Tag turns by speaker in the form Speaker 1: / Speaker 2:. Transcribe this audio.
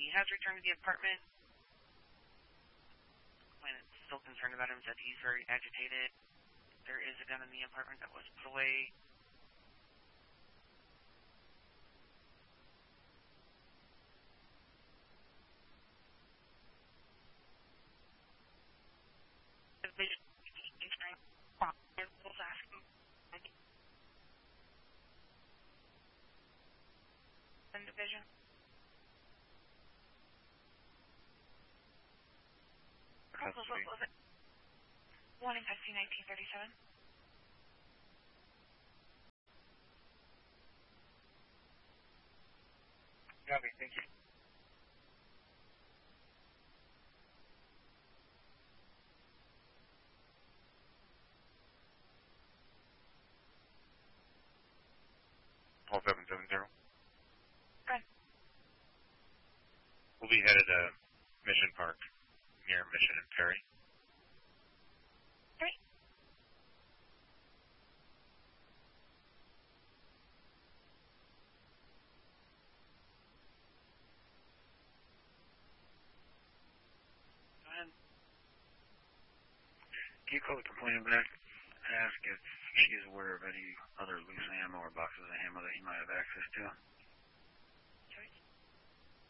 Speaker 1: He has returned to the apartment. When it's still concerned about him, said he's very agitated. There is a gun in the apartment that was put away. Division. What was it? 1 in 1937.
Speaker 2: Copy, thank you. All 770.
Speaker 1: Good.
Speaker 2: We'll be headed to Mission Park, near Mission and Perry.
Speaker 1: Great. Go ahead.
Speaker 2: Can you call the complainant back? Ask if she is aware of any other loose ammo or boxes of ammo that he might have access to.